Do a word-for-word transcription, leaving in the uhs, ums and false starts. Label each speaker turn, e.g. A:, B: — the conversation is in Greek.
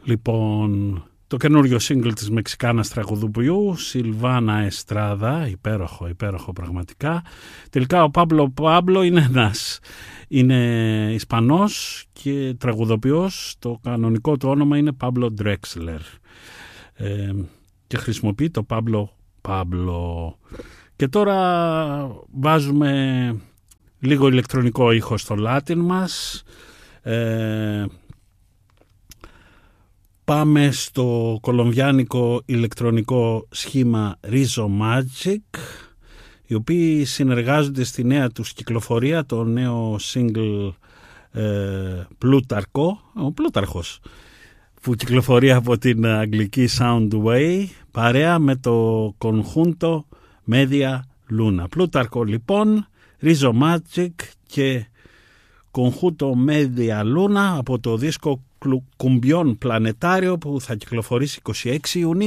A: Λοιπόν, το καινούριο single της Μεξικάνας τραγουδοποιού Σιλβάνα Εστράδα, υπέροχο, υπέροχο πραγματικά. Τελικά ο Πάμπλο Πάμπλο είναι ένας, είναι Ισπανός και τραγουδοποιός, το κανονικό του όνομα είναι Πάμπλο Ντρέξλερ ε, και χρησιμοποιεί το Πάμπλο Πάμπλο. Και τώρα βάζουμε λίγο ηλεκτρονικό ήχο στο Latin μας. ε, Πάμε στο κολομβιάνικο ηλεκτρονικό σχήμα Rizzo Magic, οι οποίοι συνεργάζονται στη νέα τους κυκλοφορία, το νέο single ε, Πλούταρκο, ο Πλούταρχος, που κυκλοφορεί από την αγγλική Soundway, παρέα με το Conjunto Media Luna. Πλούταρκο λοιπόν, Rizzo Magic και Conjunto Media Luna από το δίσκο Κουμπιόν Πλανετάριο που θα κυκλοφορήσει είκοσι έξι Ιουνίου.